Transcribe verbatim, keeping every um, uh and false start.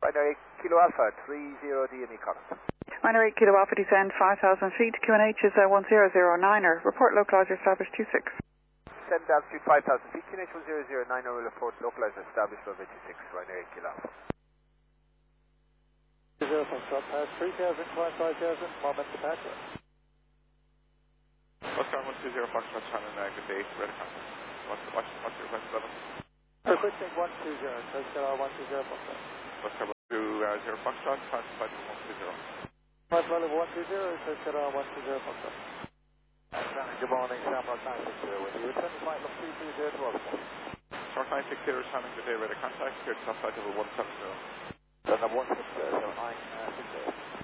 Binary Kilo Alpha, three zero D M E contact. Binary Kilo Alpha, descend five thousand feet, Q N H is uh, one zero zero nine, or report localizer established two six. Send altitude five thousand feet, Q N H one zero zero nine, or will report localizer established over two six, Binary Kilo Alpha. Zero Foxtrot, pass three thousand, climb five thousand, moment departure. Oscar one two zero Foxtrot, channel uh, good day, ready contact. What's, what's, what's your request level? Quick check one two zero, Oscar one two zero Foxtrot. Oscar one two zero Foxtrot, pass flight level one two zero. Flight level one two zero, Oscar one two zero Foxtrot. Good morning, Shamrock nine six zero with you. Return flight level three two zero to Oscar. Shark nine six zero, channel good day, ready contact, clear to flight level one seven zero. Then one six zero, so nine six zero.